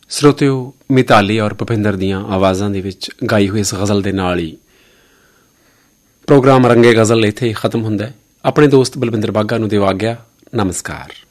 ਸਰੋਤਿਓ, ਮਿਤਾਲੀ ਔਰ ਭੁਪਿੰਦਰ ਦੀਆਂ ਆਵਾਜ਼ਾਂ ਦੇ ਵਿੱਚ ਗਾਈ ਹੋਈ ਇਸ ਗਜ਼ਲ ਦੇ ਨਾਲ ਹੀ ਪ੍ਰੋਗਰਾਮ ਰੰਗੇ ਗਜ਼ਲ ਇੱਥੇ ਹੀ ਖਤਮ ਹੁੰਦਾ ਹੈ। ਆਪਣੇ ਦੋਸਤ ਬਲਵਿੰਦਰ ਬਾਘਾ ਨੂੰ ਦਿਓ ਆਗਿਆ। ਨਮਸਕਾਰ।